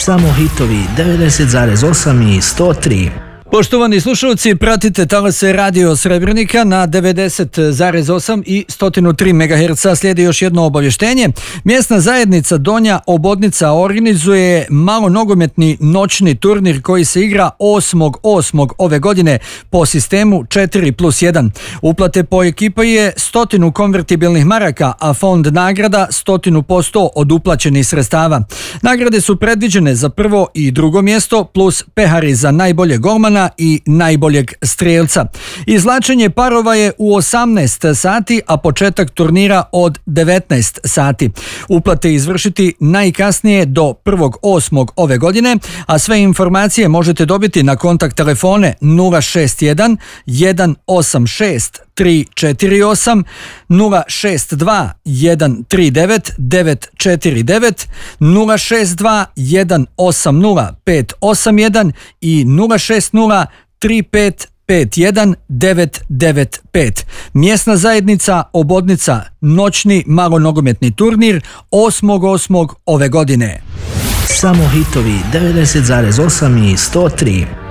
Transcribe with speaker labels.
Speaker 1: Samo hitovi 90,8 i 103.
Speaker 2: Poštovani slušalci, pratite talase Radio Srebrenika na 90,8 i 103 MHz. Slijedi još jedno obavještenje. Mjesna zajednica Donja Obodnica organizuje malonogometni noćni turnir koji se igra 8.8. ove godine po sistemu 4+1. Uplate po ekipa je 100 konvertibilnih maraka, a fond nagrada 100% od uplaćenih sredstava. Nagrade su predviđene za prvo i drugo mjesto plus pehari za najbolje golmana i najboljeg strijelca. Izvlačenje parova je u 18 sati, a početak turnira od 19 sati. Uplate izvršiti najkasnije do 1.8. ove godine, a sve informacije možete dobiti na kontakt telefone 061 186 348, 062 139 949, 062 180 581 i 060 35 51995. Mjesna zajednica Obodnica, noćni malonogometni turnir 8.8. ove godine.
Speaker 1: Samo hitovi 90,8 i 103.